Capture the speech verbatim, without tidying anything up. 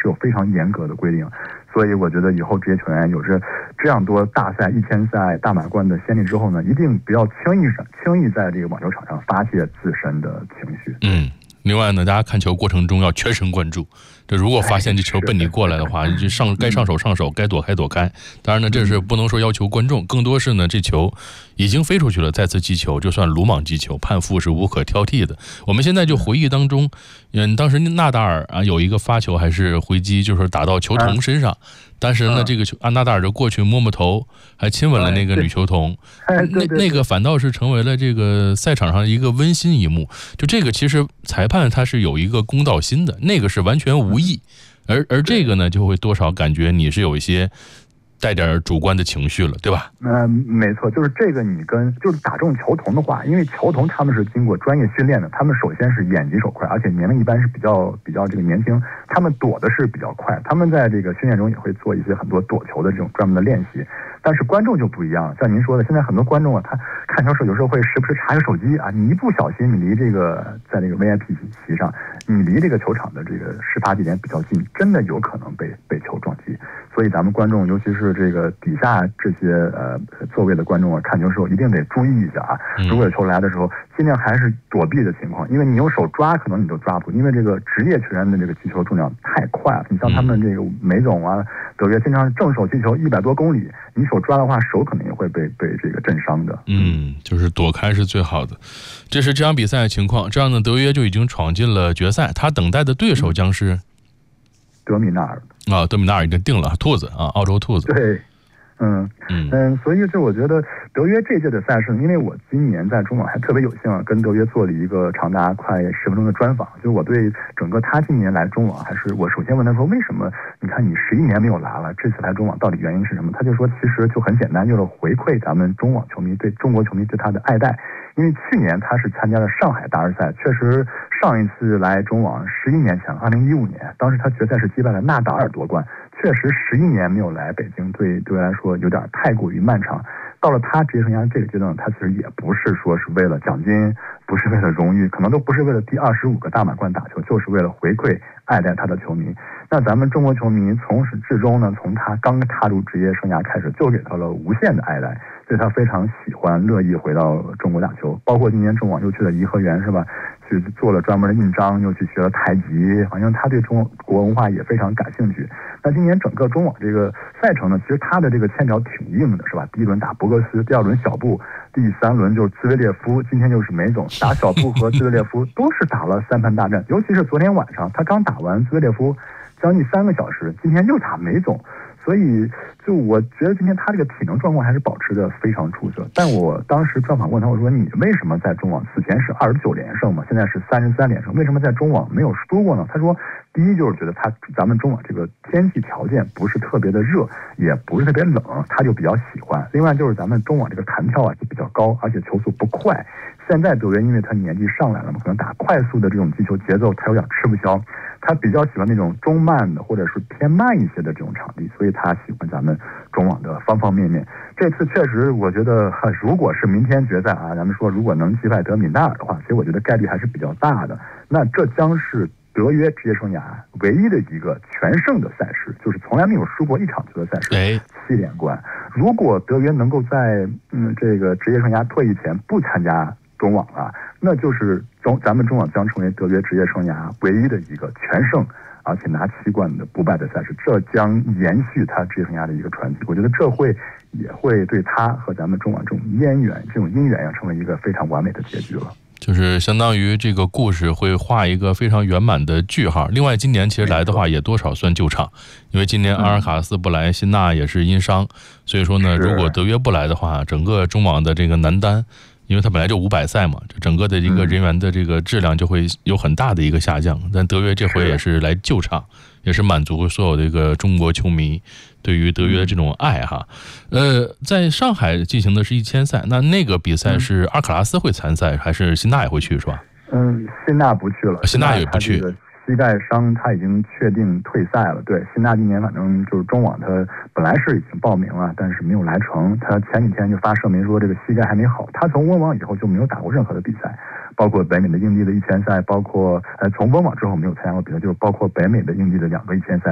是有非常严格的规定。所以我觉得以后职业球员有着这样多大赛、一千赛、大满贯的先例之后呢，一定不要轻易上轻易在这个网球场上发泄自身的情绪。 嗯。另外呢，大家看球过程中要全神贯注。这如果发现这球奔你过来的话，就上该上手上手，该躲开躲开。当然呢，这是不能说要求观众，更多是呢，这球已经飞出去了，再次击球，就算鲁莽击球，判负是无可挑剔的。我们现在就回忆当中，嗯，当时纳达尔啊有一个发球还是回击，就是打到球童身上。当时呢，这个球安纳达尔就过去摸摸头，还亲吻了那个女球童。那那个反倒是成为了这个赛场上一个温馨一幕。就这个其实裁判他是有一个公道心的，那个是完全无意，而而这个呢就会多少感觉你是有一些带点主观的情绪了，对吧？ 嗯，没错，就是这个你跟就是打中球童的话，因为球童他们是经过专业训练的，他们首先是眼疾手快，而且年龄一般是比较比较这个年轻，他们躲的是比较快，他们在这个训练中也会做一些很多躲球的这种专门的练习。但是观众就不一样，像您说的，现在很多观众啊，他看球时候有时候会时不时查个手机啊，你一不小心你离这个在这个 V I P 席上，你离这个球场的这个事发地点比较近，真的有可能被被球撞击。所以咱们观众，尤其是这个底下这些呃座位的观众啊，看球时候一定得注意一下啊。如果有球来的时候，尽量还是躲避的情况，因为你用手抓，可能你都抓不住，因为这个职业球员的这个击球重量太快了。你像他们这个梅总啊、德约，经常正手击球一百多公里，你手抓的话，手可能也会被被这个震伤的。 嗯，就是躲开是最好的。这是这场比赛的情况。这样呢，德约就已经闯进了决赛，他等待的对手将是德米纳尔啊，德米纳尔已经定了，兔子啊，澳洲兔子。 对。嗯嗯嗯，所以就我觉得德约这届的赛事，因为我今年在中网还特别有幸跟德约做了一个长达快十分钟的专访，就是我对整个他今年来中网，还是我首先问他说，为什么你看你十一年没有来了，这次来中网到底原因是什么？他就说其实就很简单，就是回馈咱们中网球迷对中国球迷对他的爱戴。因为去年他是参加了上海大师赛，确实上一次来中网十一年前，二零一五年，当时他决赛是击败了纳达尔夺冠，确实十一年没有来北京，对对来说有点太过于漫长。到了他职业生涯这个阶段，他其实也不是说是为了奖金，不是为了荣誉，可能都不是为了第二十五个大满贯打球，就是为了回馈爱戴他的球迷。那咱们中国球迷从始至终呢，从他刚踏入职业生涯开始，就给他了无限的爱戴，对他非常喜欢，乐意回到中国打球。包括今年中网又去了颐和园，是吧？去做了专门的印章，又去学了太极，好像他对中国文化也非常感兴趣。那今年整个中网这个赛程呢，其实他的这个签条挺硬的，是吧？第一轮打博格斯，第二轮小布，第三轮就是兹维列夫，今天就是梅总打小布和兹维列夫都是打了三盘大战，尤其是昨天晚上他刚打完兹维列夫将近三个小时，今天又打梅总。所以就我觉得今天他这个体能状况还是保持的非常出色。但我当时专访问他，我说你为什么在中网此前是二十九连胜嘛，现在是三十三连胜，为什么在中网没有输过呢？他说第一就是觉得他咱们中网这个天气条件不是特别的热，也不是特别冷，他就比较喜欢。另外就是咱们中网这个弹跳啊就比较高，而且球速不快。现在德约因为他年纪上来了嘛，可能打快速的这种击球节奏他有点吃不消，他比较喜欢那种中慢的或者是偏慢一些的这种场地，所以他喜欢咱们中网的方方面面。这次确实我觉得如果是明天决赛啊，咱们说如果能击败德米纳尔的话，其实我觉得概率还是比较大的。那这将是德约职业生涯唯一的一个全胜的赛事，就是从来没有输过一场球的赛事，七连冠。如果德约能够在嗯这个职业生涯退役前不参加中网了，那就是中咱们中网将成为德约职业生涯唯一的一个全胜而且拿七冠的不败的赛事，这将延续他职业生涯的一个传奇。我觉得这会也会对他和咱们中网这种渊源这种姻缘要成为一个非常完美的结局了。 就是相当于这个故事会画一个非常圆满的句号。另外今年其实来的话也多少算救场，因为今年阿尔卡斯不来，辛纳也是因伤，所以说呢如果德约不来的话，整个中网的这个男单，因为他本来就五百赛嘛，这整个的一个人员的这个质量就会有很大的一个下降。但德约这回也是来救场，也是满足所有的一个中国球迷对于德约的这种爱哈。呃，在上海进行的是一千赛，那那个比赛是阿尔卡拉斯会参赛，还是辛纳也会去是吧？ 嗯，辛纳不去了， 辛纳也不去。 膝盖伤他已经确定退赛了。对，辛纳今年反正就是中网他本来是已经报名了，但是没有来成。他前几天就发声明说这个膝盖还没好。他从温网以后就没有打过任何的比赛，包括北美的硬地的一千赛，包括呃从温网之后没有参加过比赛，就是包括北美的硬地的两个一千赛。